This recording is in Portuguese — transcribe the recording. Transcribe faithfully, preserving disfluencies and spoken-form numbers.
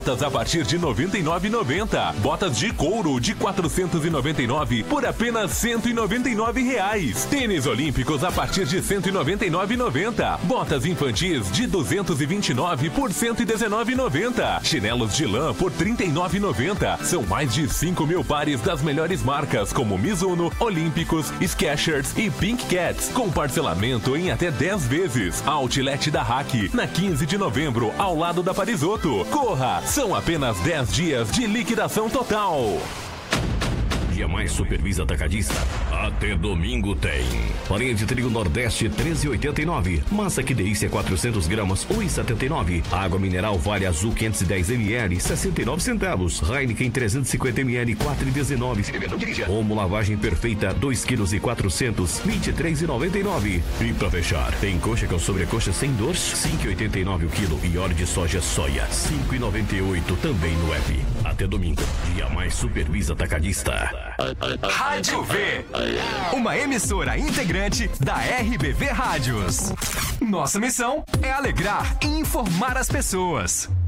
Botas a partir de noventa e nove reais e noventa centavos. Botas de couro de quatrocentos e noventa e nove reais por apenas cento e noventa e nove reais. Tênis olímpicos a partir de cento e noventa e nove reais e noventa centavos. Botas infantis de duzentos e vinte e nove reais por cento e dezenove reais e noventa centavos. Chinelos de lã por trinta e nove reais e noventa centavos. São mais de cinco mil pares das melhores marcas como Mizuno, Olímpicos, Skechers e Pink Cats, com parcelamento em até dez vezes. Outlet da Hack, na quinze de novembro, ao lado da Parisotto. Corra! São apenas dez dias de liquidação total. Dia Mais Supervisa Atacadista. Até domingo tem. Farinha de trigo Nordeste treze reais e oitenta e nove centavos. Massa que delícia quatrocentos gramas um real e setenta e nove centavos. Água mineral Vale Azul quinhentos e dez mililitros sessenta e nove centavos. Heineken trezentos e cinquenta mililitros quatro reais e dezenove centavos. Omo lavagem perfeita dois quilos e quatrocentos vinte e três reais e noventa e nove centavos. E pra fechar, tem coxa com sobrecoxa sem dor cinco reais e oitenta e nove centavos o quilo e óleo de soja soia cinco reais e noventa e oito centavos também no app. Até domingo. Dia Mais Supervisa Atacadista. Rádio V, uma emissora integrante da R B V Rádios. Nossa missão é alegrar e informar as pessoas.